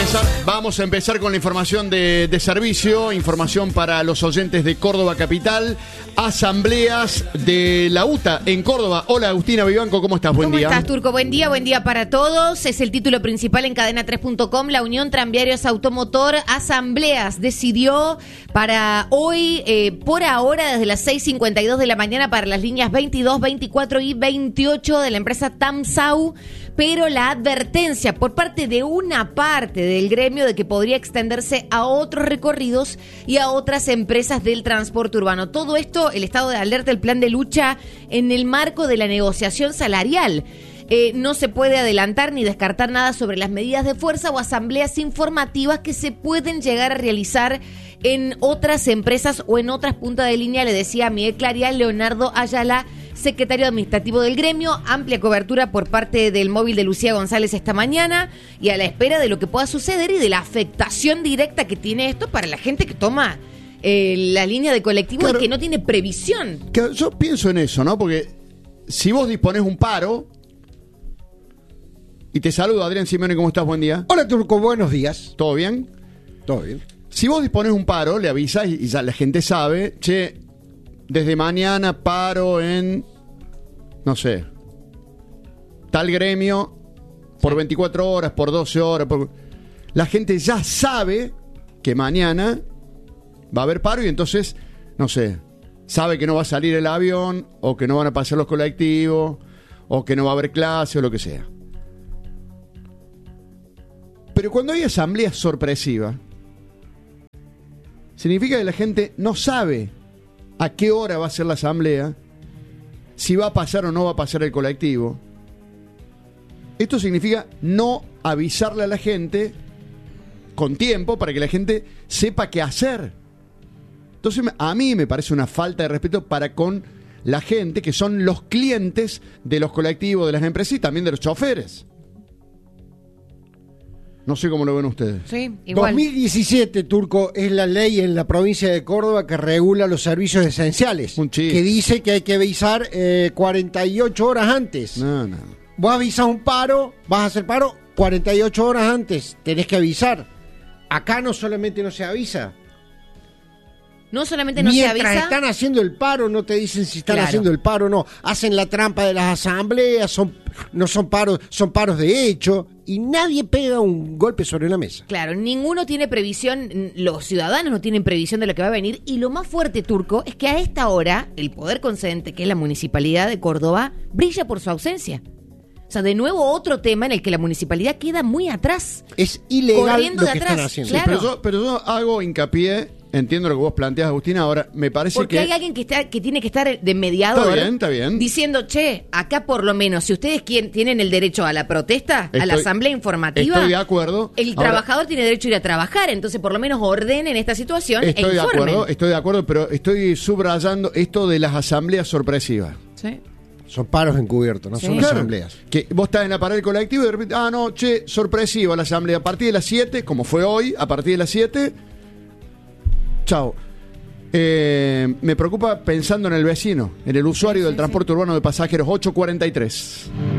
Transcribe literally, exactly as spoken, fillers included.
empezar, vamos a empezar con la información de, de servicio, información para los oyentes de Córdoba Capital, asambleas de la U T A en Córdoba. Hola Agustina Vivanco, ¿cómo estás? Buen ¿Cómo día. estás, Turco? Buen día, buen día para todos. Es el título principal en cadena tres punto com. La Unión Tranviarios Automotor Asambleas decidió para hoy, eh, por ahora, desde las seis cincuenta y dos de la mañana para las líneas veintidós, veinticuatro y veintiocho de la empresa TAMSAU, pero la advertencia por parte de una parte del gremio de que podría extenderse a otros recorridos y a otras empresas del transporte urbano. Todo esto, el estado de alerta, el plan de lucha en el marco de la negociación salarial. Eh, no se puede adelantar ni descartar nada sobre las medidas de fuerza o asambleas informativas que se pueden llegar a realizar en otras empresas o en otras puntas de línea, le decía Miguel Clarial, Leonardo Ayala, secretario administrativo del gremio. Amplia cobertura por parte del móvil de Lucía González esta mañana y a la espera de lo que pueda suceder y de la afectación directa que tiene esto para la gente que toma eh, la línea de colectivo, claro, y que no tiene previsión. Que yo pienso en eso, ¿no? Porque si vos disponés un paro, y te saludo, Adrián Simeone, ¿cómo estás? Buen día. Hola, Turco, buenos días. ¿Todo bien? Todo bien. Si vos disponés un paro, le avisás y ya la gente sabe, che, desde mañana paro en, no sé, tal gremio por veinticuatro horas, por doce horas. Por... La gente ya sabe que mañana va a haber paro y entonces, no sé, sabe que no va a salir el avión o que no van a pasar los colectivos o que no va a haber clase o lo que sea. Pero cuando hay asambleas sorpresivas, significa que la gente no sabe a qué hora va a ser la asamblea, si va a pasar o no va a pasar el colectivo. Esto significa no avisarle a la gente con tiempo para que la gente sepa qué hacer. Entonces, a mí me parece una falta de respeto para con la gente que son los clientes de los colectivos, de las empresas y también de los choferes. No sé cómo lo ven ustedes. Sí, igual. dos mil diecisiete, Turco, es la ley en la provincia de Córdoba que regula los servicios esenciales. Un chiste. Que dice que hay que avisar eh, cuarenta y ocho horas antes. No, no. Vos avisás un paro, vas a hacer paro cuarenta y ocho horas antes. Tenés que avisar. Acá no solamente no se avisa. No solamente no Mientras se avisa. están haciendo el paro, no te dicen si están Claro. haciendo el paro o no. Hacen la trampa de las asambleas, son, no son paros, son paros de hecho, y nadie pega un golpe sobre la mesa. Claro, ninguno tiene previsión, los ciudadanos no tienen previsión de lo que va a venir, y lo más fuerte, Turco, es que a esta hora el poder concedente, que es la Municipalidad de Córdoba, brilla por su ausencia. O sea, de nuevo otro tema en el que la municipalidad queda muy atrás. Es ilegal Corriendo lo de que atrás, están haciendo. claro. Pero yo, pero yo hago hincapié, entiendo lo que vos planteas, Agustina, ahora me parece Porque que... hay alguien que está que tiene que estar de mediador. Está bien, está bien. Diciendo, che, acá por lo menos, si ustedes quieren, tienen el derecho a la protesta, a la Estoy- asamblea informativa... Estoy de acuerdo. El Ahora, trabajador tiene derecho a ir a trabajar, entonces por lo menos ordenen esta situación e Estoy de informen. acuerdo, estoy de acuerdo, pero estoy subrayando esto de las asambleas sorpresivas. Sí. Son paros encubiertos, no Sí. son Claro. asambleas. Que vos estás en la parada del colectivo y de repente, ah, no, che, sorpresiva la asamblea. A partir de las siete, como fue hoy, a partir de las siete, chao. Eh, me preocupa pensando en el vecino, en el usuario Sí, del sí, transporte urbano de pasajeros, ocho cuarenta y tres.